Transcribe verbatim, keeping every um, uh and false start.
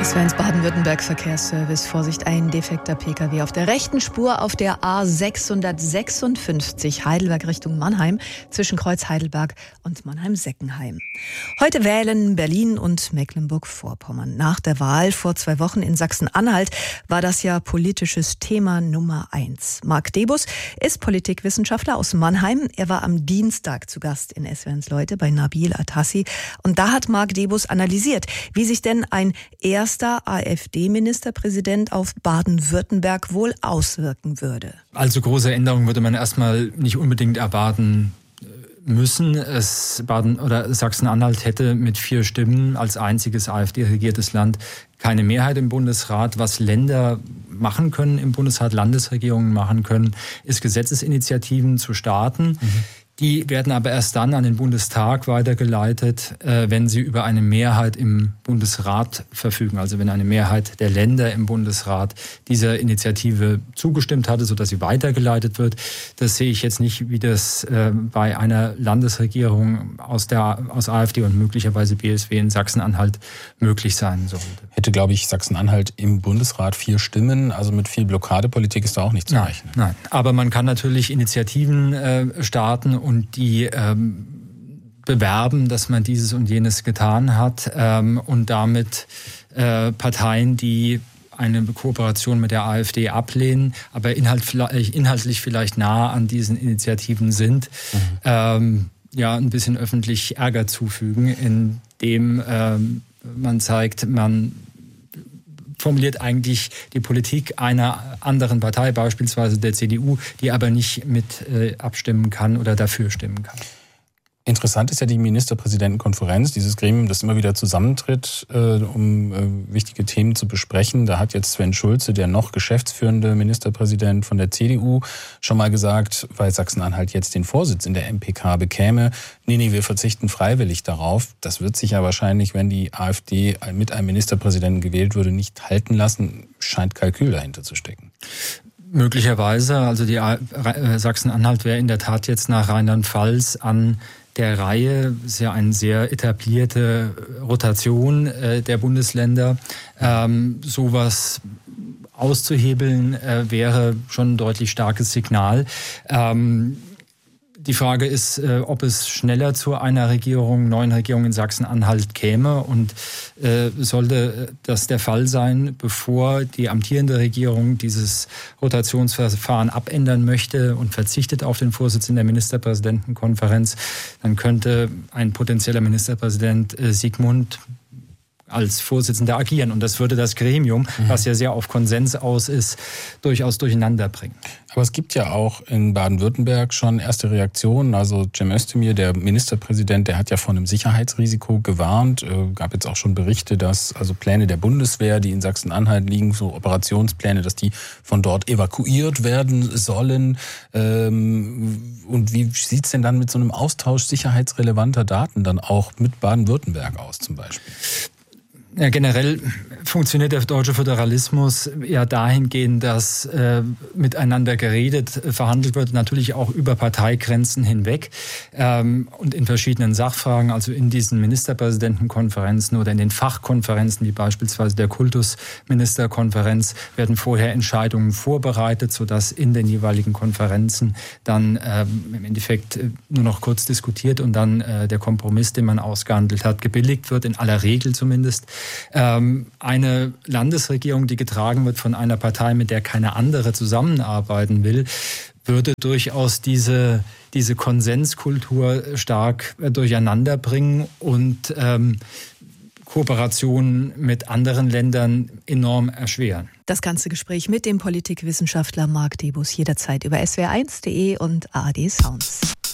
Das war ins Baden-Württemberg-Verkehrsservice. Vorsicht, ein defekter Pkw auf der rechten Spur auf der A sechshundertsechsundfünfzig Heidelberg Richtung Mannheim zwischen Kreuz Heidelberg und Mannheim-Seckenheim. Heute wählen Berlin und Mecklenburg-Vorpommern. Nach der Wahl vor zwei Wochen in Sachsen-Anhalt war das ja politisches Thema Nummer eins. Marc Debus ist Politikwissenschaftler aus Mannheim. Er war am Dienstag zu Gast in S W R eins Leute bei Nabil Atassi. Und da hat Marc Debus analysiert, wie sich denn ein erster AfD-Ministerpräsident auf Baden-Württemberg wohl auswirken würde. Also große Änderungen würde man erstmal nicht unbedingt erwarten müssen. Es Baden oder Sachsen-Anhalt hätte mit vier Stimmen als einziges AfD-regiertes Land keine Mehrheit im Bundesrat. Was Länder machen können im Bundesrat, Landesregierungen machen können, ist Gesetzesinitiativen zu starten. Mhm. Die werden aber erst dann an den Bundestag weitergeleitet, wenn sie über eine Mehrheit im Bundesrat verfügen. Also wenn eine Mehrheit der Länder im Bundesrat dieser Initiative zugestimmt hatte, sodass sie weitergeleitet wird. Das sehe ich jetzt nicht, wie das bei einer Landesregierung aus der aus AfD und möglicherweise B S W in Sachsen-Anhalt möglich sein sollte. Hätte, glaube ich, Sachsen-Anhalt im Bundesrat vier Stimmen. Also mit viel Blockadepolitik ist da auch nicht zu rechnen. Nein, aber man kann natürlich Initiativen äh, starten und die ähm, bewerben, dass man dieses und jenes getan hat ähm, und damit äh, Parteien, die eine Kooperation mit der AfD ablehnen, aber inhalt, inhaltlich vielleicht nah an diesen Initiativen sind, mhm. ähm, ja, ein bisschen öffentlich Ärger zufügen, indem ähm, man zeigt, man formuliert eigentlich die Politik einer anderen Partei, beispielsweise der C D U, die aber nicht mit äh, abstimmen kann oder dafür stimmen kann. Interessant ist ja die Ministerpräsidentenkonferenz, dieses Gremium, das immer wieder zusammentritt, äh, um äh, wichtige Themen zu besprechen. Da hat jetzt Sven Schulze, der noch geschäftsführende Ministerpräsident von der C D U, schon mal gesagt, weil Sachsen-Anhalt jetzt den Vorsitz in der M P K bekäme, nee, nee, wir verzichten freiwillig darauf. Das wird sich ja wahrscheinlich, wenn die AfD mit einem Ministerpräsidenten gewählt würde, nicht halten lassen. Scheint Kalkül dahinter zu stecken. Möglicherweise, also die Sachsen-Anhalt wäre in der Tat jetzt nach Rheinland-Pfalz an der Reihe. Ist ja eine sehr etablierte Rotation äh, der Bundesländer. Ähm, sowas auszuhebeln äh, wäre schon ein deutlich starkes Signal. Ähm, Die Frage ist, ob es schneller zu einer Regierung, neuen Regierung in Sachsen-Anhalt käme. Und äh, sollte das der Fall sein, bevor die amtierende Regierung dieses Rotationsverfahren abändern möchte und verzichtet auf den Vorsitz in der Ministerpräsidentenkonferenz, dann könnte ein potenzieller Ministerpräsident äh, Sigmund als Vorsitzender agieren. Und das würde das Gremium, mhm. was ja sehr auf Konsens aus ist, durchaus durcheinander bringen. Aber es gibt ja auch in Baden-Württemberg schon erste Reaktionen. Also Cem Özdemir, der Ministerpräsident, der hat ja von einem Sicherheitsrisiko gewarnt. Äh, gab jetzt auch schon Berichte, dass also Pläne der Bundeswehr, die in Sachsen-Anhalt liegen, so Operationspläne, dass die von dort evakuiert werden sollen. Ähm, und wie sieht's denn dann mit so einem Austausch sicherheitsrelevanter Daten dann auch mit Baden-Württemberg aus zum Beispiel? Ja, generell funktioniert der deutsche Föderalismus ja dahingehend, dass äh, miteinander geredet, äh, verhandelt wird, natürlich auch über Parteigrenzen hinweg ähm, und in verschiedenen Sachfragen, also in diesen Ministerpräsidentenkonferenzen oder in den Fachkonferenzen, wie beispielsweise der Kultusministerkonferenz, werden vorher Entscheidungen vorbereitet, sodass in den jeweiligen Konferenzen dann ähm, im Endeffekt äh, nur noch kurz diskutiert und dann äh, der Kompromiss, den man ausgehandelt hat, gebilligt wird, in aller Regel zumindest. Eine Landesregierung, die getragen wird von einer Partei, mit der keine andere zusammenarbeiten will, würde durchaus diese, diese Konsenskultur stark durcheinander bringen und ähm, Kooperationen mit anderen Ländern enorm erschweren. Das ganze Gespräch mit dem Politikwissenschaftler Marc Debus jederzeit über S W R eins punkt de und A R D Sounds.